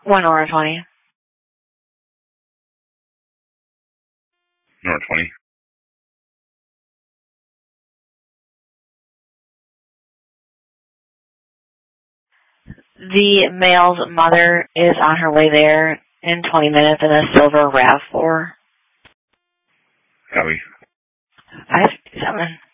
1/20. North 20. The male's mother is on her way there in 20 minutes in a silver RAV4. Copy. 557.